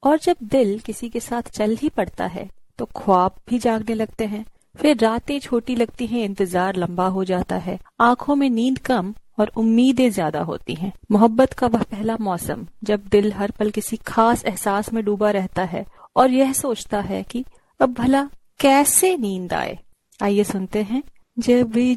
और जब दिल किसी के साथ चल ही पड़ता है तो ख्वाब भी जागने लगते हैं। फिर रातें छोटी लगती हैं, इंतजार लंबा हो जाता है, आंखों में नींद कम और उम्मीदें ज्यादा होती हैं। मोहब्बत का वह पहला मौसम जब दिल हर पल किसी खास एहसास में डूबा रहता है और यह सोचता है कि अब भला कैसे नींद आए। आइए सुनते हैं। जब